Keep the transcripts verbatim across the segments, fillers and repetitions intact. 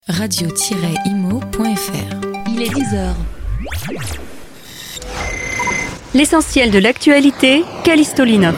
radio tiret imo point f r. Il est dix heures. L'essentiel de l'actualité, Callisto Lina.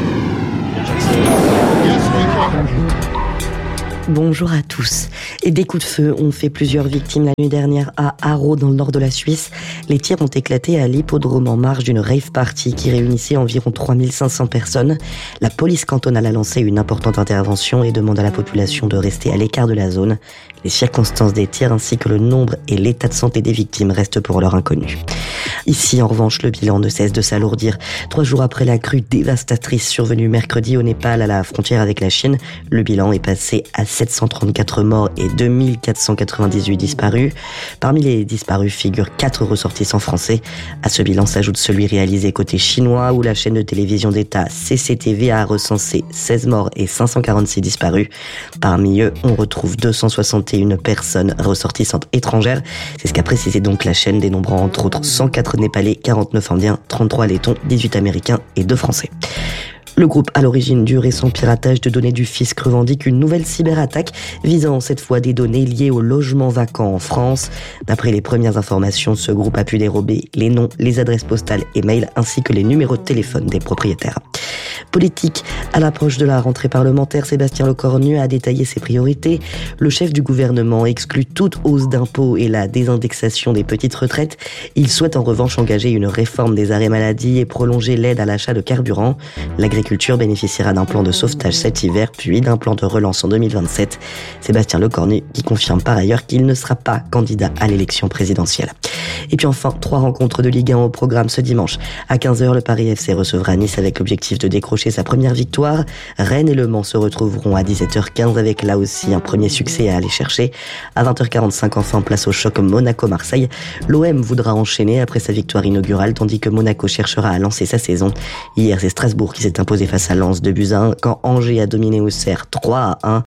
Bonjour à tous. Et des coups de feu ont fait plusieurs victimes la nuit dernière à Haro, dans le nord de la Suisse. Les tirs ont éclaté à l'hippodrome en marge d'une rave party qui réunissait environ trois mille cinq cents personnes. La police cantonale a lancé une importante intervention et demande à la population de rester à l'écart de la zone. Les circonstances des tirs ainsi que le nombre et l'état de santé des victimes restent pour l'heure inconnus. Ici, en revanche, le bilan ne cesse de s'alourdir. Trois jours après la crue dévastatrice survenue mercredi au Népal à la frontière avec la Chine, le bilan est passé à sept cent trente-quatre morts et deux mille quatre cent quatre-vingt-dix-huit disparus. Parmi les disparus figurent quatre ressortissants français. À ce bilan s'ajoute celui réalisé côté chinois où la chaîne de télévision d'État C C T V a recensé seize morts et cinq cent quarante-six disparus. Parmi eux, on retrouve deux cent soixante et une personnes ressortissantes étrangères. C'est ce qu'a précisé donc la chaîne, dénombrant entre autres cent quatre Népalais, quarante-neuf Indiens, trente-trois Lettons, dix-huit Américains et deux Français. Le groupe à l'origine du récent piratage de données du fisc revendique une nouvelle cyberattaque visant cette fois des données liées aux logements vacants en France. D'après les premières informations, ce groupe a pu dérober les noms, les adresses postales et mails ainsi que les numéros de téléphone des propriétaires. Politique, à l'approche de la rentrée parlementaire, Sébastien Lecornu a détaillé ses priorités. Le chef du gouvernement exclut toute hausse d'impôts et la désindexation des petites retraites. Il souhaite en revanche engager une réforme des arrêts maladie et prolonger l'aide à l'achat de carburant. L'agriculture bénéficiera d'un plan de sauvetage cet hiver, puis d'un plan de relance en deux mille vingt-sept. Sébastien Lecornu qui confirme par ailleurs qu'il ne sera pas candidat à l'élection présidentielle. Et puis enfin, trois rencontres de Ligue un au programme ce dimanche. À quinze heures, le Paris F C recevra Nice avec l'objectif de décrocher sa première victoire. Rennes et Le Mans se retrouveront à dix-sept heures quinze avec là aussi un premier succès à aller chercher. À vingt heures quarante-cinq, enfin, place au choc Monaco-Marseille. L'O M voudra enchaîner après sa victoire inaugurale, tandis que Monaco cherchera à lancer sa saison. Hier, c'est Strasbourg qui s'est imposé face à Lens deux buts à un, quand Angers a dominé Auxerre trois à un.